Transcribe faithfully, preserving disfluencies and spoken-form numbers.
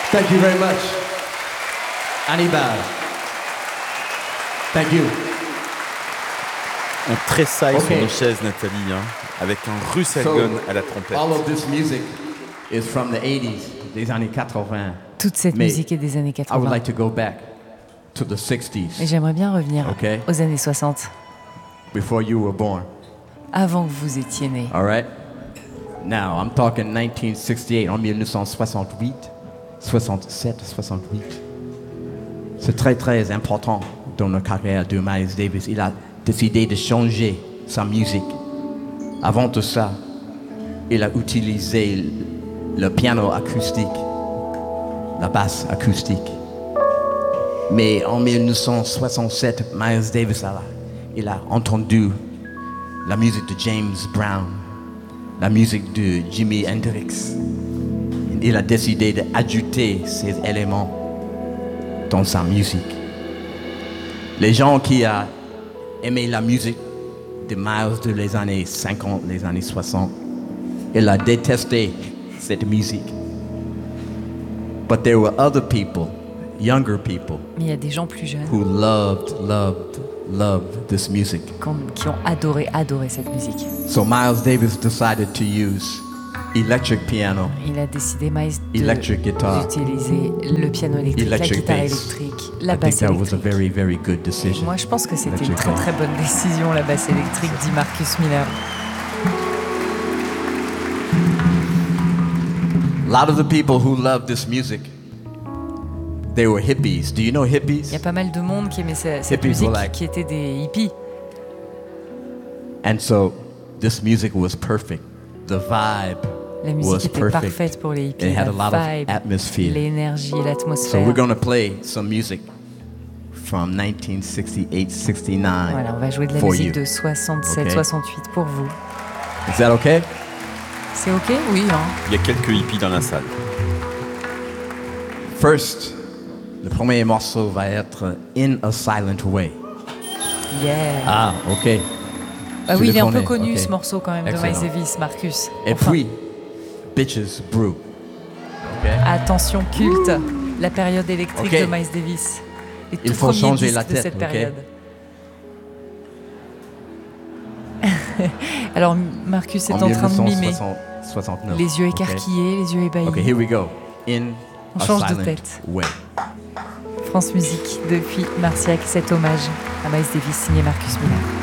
Thank you very much. Hannibal. Thank you. On tressaille Okay. sur nos chaises, Nathalie, hein, avec un Russell So, Gunn à la trompette. all of this music is from the eighties, des années quatre-vingts. Toute cette Mais musique est des années I would quatre-vingts. like to go back to the sixties, Et j'aimerais bien revenir Okay. aux années soixante, before you were born. avant que vous étiez né. All right? Now, I'm talking nineteen sixty-eight, en dix-neuf soixante-huit, soixante-sept, soixante-huit. C'est très, très important dans la carrière de Miles Davis. Il a décidé de changer sa musique. Avant tout ça, il a utilisé le piano acoustique, la basse acoustique. Mais en dix-neuf soixante-sept, Miles Davis, a, il a entendu la musique de James Brown, la musique de Jimi Hendrix. Il a décidé d'ajouter ces éléments dans sa musique. Les gens qui ont aimé la musique de Miles de les années cinquante, les années soixante, il a détesté cette musique. But there were other people, younger people, Mais il y a des gens plus jeunes who loved, loved, loved this music. qu'on- qui ont adoré, adoré cette musique. So Miles Davis decided to use electric piano, Il a décidé, Miles, de- Electric guitar. d'utiliser le piano électrique, electric la guitare bass. électrique, I la think basse that was a électrique. very, very good decision. Moi, je pense que c'était une Electric très bass. très bonne décision, la basse électrique, dit Marcus Miller. A lot of the people who loved this music, they were hippies. Do you know Il y hippies? a pas mal de monde qui aimait ce- cette Hippies musique, were like- qui étaient des hippies. And so this music was perfect. The vibe La was musique était perfect. parfaite pour les hippies, It had a la lot of vibe, atmosphere. l'énergie, So l'atmosphère. we're going to play some music from nineteen sixty-eight sixty-nine Voilà, on va jouer de la for musique you. de soixante-sept Okay. soixante-huit pour vous. Is that okay? C'est ok? Oui, hein. Il y a quelques hippies dans la salle. First, le premier morceau va être In a Silent Way. Yeah. Ah, ok. Ah tu oui, le il est un peu connais, connu ok. ce morceau quand même de Excellent. Miles Davis, Marcus. Et Enfin, puis, Bitches Brew. Ok. attention culte, la période électrique Ok. de Miles Davis. Les Il tout faut premiers changer disques la de tête, cette ok. période. Alors Marcus est en, train de mimer, soixante-neuf. les yeux Ok. écarquillés, les yeux ébahis. Ok, here we go. In On a change de Silent tête. Way. France Musique depuis Marciac, cet hommage à Miles Davis signé Marcus Miller.